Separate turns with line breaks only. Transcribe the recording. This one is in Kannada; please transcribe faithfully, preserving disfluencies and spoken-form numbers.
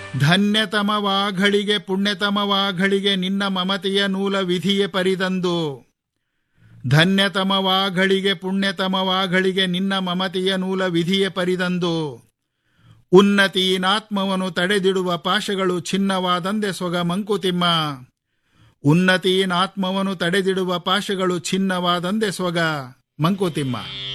ಧನ್ಯತಮವಾಘಳಿಗೆ ಪುಣ್ಯತಮವಾಘಳಿಗೆ ನಿನ್ನ ಮಮತೆಯ ನೂಲ ವಿಧಿಯೇ ಪರಿದಂದು. ಧನ್ಯತಮವಾಘಳಿಗೆ ಪುಣ್ಯತಮವಾಘಳಿಗೆ ನಿನ್ನ ಮಮತೆಯ ನೂಲ ವಿಧಿಯೇ ಪರಿದಂದು. ಉನ್ನತೀನಾತ್ಮವನು ತಡೆದಿಡುವ ಪಾಶಗಳು ಛಿನ್ನವಾದಂದೆ ಸೊಗ ಮಂಕುತಿಮ್ಮ. ಉನ್ನತೀನಾತ್ಮವನು ತಡೆದಿಡುವ ಪಾಶಗಳು ಛಿನ್ನವಾದಂದೆ ಸೊಗ ಮಂಕುತಿಮ್ಮ.